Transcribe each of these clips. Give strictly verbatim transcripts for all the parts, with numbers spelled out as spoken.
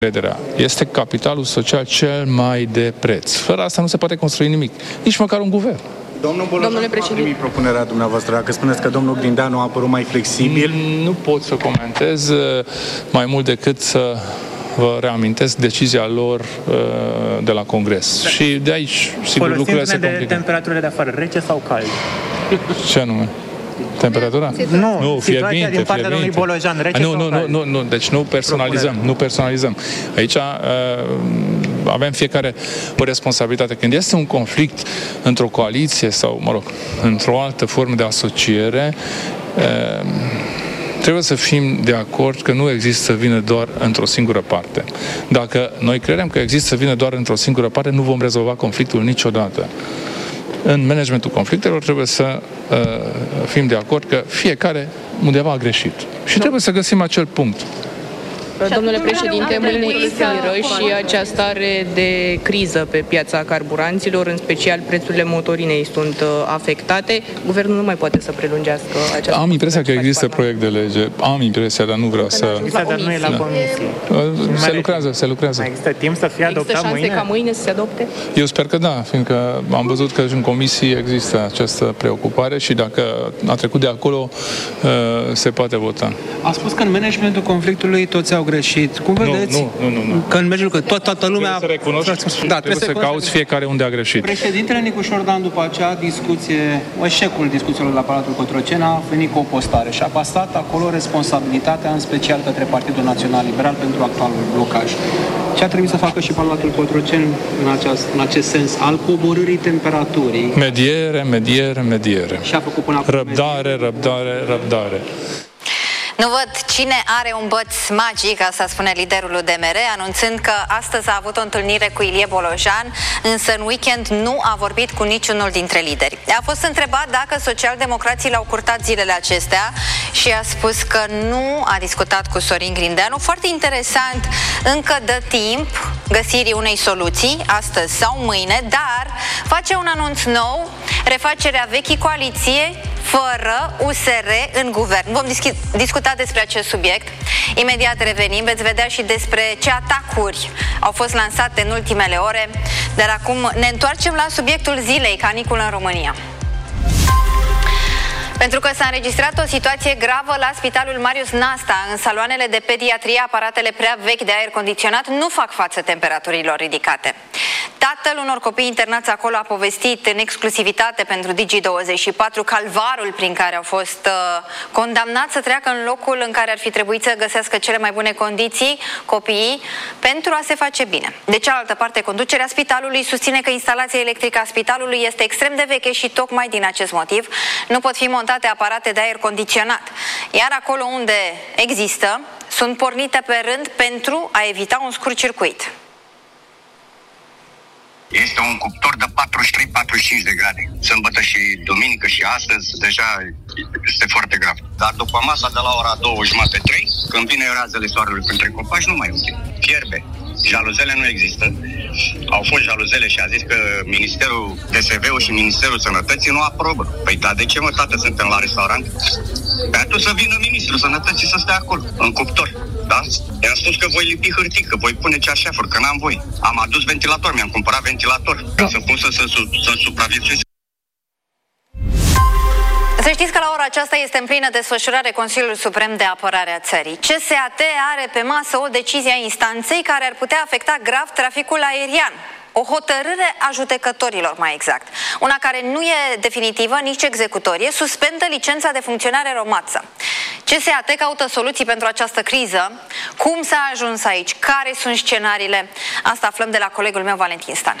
Încrederea este capitalul social cel mai de preț. Fără asta nu se poate construi nimic, nici măcar un guvern. Domnul Bolojan, cum a primit propunerea dumneavoastră? Dacă spuneți că domnul Grindeanu a apărut mai flexibil... Nu pot să comentez mai mult decât să vă reamintesc decizia lor de la Congres. Și de aici, sigur, lucrurile se complică. De temperaturile de afară, rece sau cald? Ce anume? Temperatura? Nu, nu, fierbinte, din partea domnului Bolojan, rece nu, sau nu, cald? nu, nu, deci nu personalizăm, nu personalizăm. Aici uh, avem fiecare o responsabilitate. Când este un conflict într-o coaliție sau, mă rog, într-o altă formă de asociere, uh, trebuie să fim de acord că nu există vină doar într-o singură parte. Dacă noi credem că există vină doar într-o singură parte, nu vom rezolva conflictul niciodată. În managementul conflictelor trebuie să uh, fim de acord că fiecare undeva a greșit. Și trebuie să găsim acel punct. Domnule președinte, mâine expiră și această stare de criză pe piața carburanților, în special prețurile motorinei sunt afectate. Guvernul nu mai poate să prelungească această... Am impresia că există proiect de lege. Am impresia, dar nu vreau să... Dar nu e la comisie. Se lucrează, se lucrează. Mai există timp să fie adoptat mâine? Există șanse ca mâine să se adopte? Eu sper că da, fiindcă am văzut că în comisii există această preocupare și dacă a trecut de acolo, se poate vota. A spus că în managementul conflictului toți au greșit. Cum vedeți? Nu, nu, nu, nu. Că în meciul că tot, toată lumea... Trebuie să recunoști, da, trebuie să cauți fiecare unde a greșit. Președintele Nicu Șordan, după acea discuție, eșecul discuțiilor la Palatul Cotroceni, a venit cu o postare și a pasat acolo responsabilitatea, în special către Partidul Național Liberal, pentru actualul blocaj. Ce ar trebui să facă și Palatul Cotroceni în, aceast, în acest sens al coborârii temperaturii? Mediere, mediere, mediere. Și a făcut până acum răbdare, mediere. răbdare, răbdare. Nu văd cine are un băț magic, asta spune liderul U D M R, anunțând că astăzi a avut o întâlnire cu Ilie Bolojan, însă în weekend nu a vorbit cu niciunul dintre lideri. A fost întrebat dacă socialdemocrații l-au curtat zilele acestea și a spus că nu a discutat cu Sorin Grindeanu. Foarte interesant, încă dă timp găsirii unei soluții, astăzi sau mâine, dar face un anunț nou, refacerea vechii coaliție fără U S R în guvern. Vom discuta despre acest subiect. Imediat revenim, veți vedea și despre ce atacuri au fost lansate în ultimele ore. Dar acum ne întoarcem la subiectul zilei, caniculă în România. Pentru că s-a înregistrat o situație gravă la Spitalul Marius Nasta. În saloanele de pediatrie, aparatele prea vechi de aer condiționat nu fac față temperaturilor ridicate. Tatăl unor copii internați acolo a povestit în exclusivitate pentru Digi douăzeci și patru calvarul prin care au fost uh, condamnați să treacă în locul în care ar fi trebuit să găsească cele mai bune condiții copiii pentru a se face bine. De cealaltă parte, conducerea spitalului susține că instalația electrică a spitalului este extrem de veche și tocmai din acest motiv nu pot fi montate aparate de aer condiționat. Iar acolo unde există, sunt pornite pe rând pentru a evita un scurt circuit. Este un cuptor de patruzeci și trei patruzeci și cinci de grade. Sâmbătă și duminică și astăzi deja este foarte grav. Dar după masa de la ora două jumate trei, când vine razele soarelui printre copaci, nu mai e ok. Fierbe. Jaluzele nu există. Au fost jaluzele și a zis că Ministerul D S V-ul și Ministerul Sănătății nu aprobă. Păi da, de ce mă, tată, suntem la restaurant? Pe atunci să vină Ministrul Sănătății să stea acolo, în cuptor. Da? I-am spus că voi lipi hârtii, că voi pune ceașeafuri, că n-am voi. Am adus ventilator, mi-am cumpărat ventilator, ca să pot să, să, să, să supraviețuiesc. Să știți că la ora aceasta este în plină desfășurare Consiliul Suprem de Apărare a țării. C S A T are pe masă o decizie a instanței care ar putea afecta grav traficul aerian. O hotărâre a judecătorilor, mai exact. Una care nu e definitivă, nici executorie, suspendă licența de funcționare Romața. C S A T caută soluții pentru această criză. Cum s-a ajuns aici? Care sunt scenariile? Asta aflăm de la colegul meu, Valentin Stan.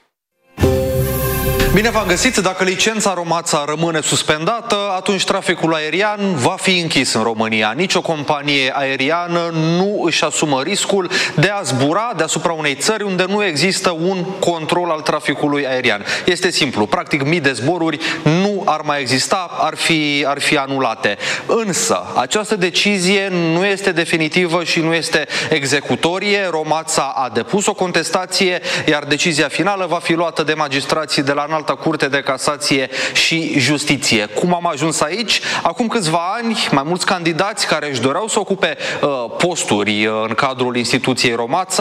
Bine v-am găsit! Dacă licența Romața rămâne suspendată, atunci traficul aerian va fi închis în România. Nici o companie aeriană nu își asumă riscul de a zbura deasupra unei țări unde nu există un control al traficului aerian. Este simplu. Practic, mii de zboruri nu ar mai exista, ar fi, ar fi anulate. Însă, această decizie nu este definitivă și nu este executorie. Romața a depus o contestație, iar decizia finală va fi luată de magistrații de la Înaltul Înalta Curte de Casație și Justiție. Cum am ajuns aici? Acum câțiva ani, mai mulți candidați care își doreau să ocupe uh, posturi uh, în cadrul instituției Romața